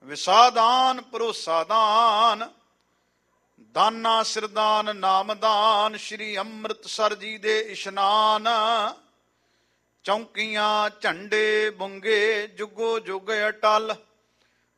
ਵਿਸਾਦਾਨ ਭਰੋਸਾਦਾਨ, ਦਾਨਾ ਸਿਰਦਾਨ ਨਾਮਦਾਨ। ਸ਼੍ਰੀ ਅੰਮ੍ਰਿਤਸਰ ਜੀ ਦੇ ਇਸ਼ਨਾਨ, ਚੌਂਕੀਆਂ ਝੰਡੇ ਬੁੰਗੇ ਜੁਗੋ ਜੁਗ ਅਟਲ।